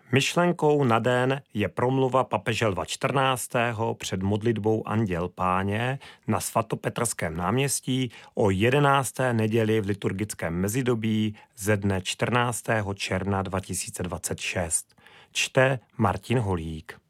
Myšlenkou na den je promluva papeže Lva XIV. Před modlitbou Anděl Páně na svatopetrském náměstí o 11. neděli v liturgickém mezidobí ze dne 14. června 2026. Čte Martin Holík.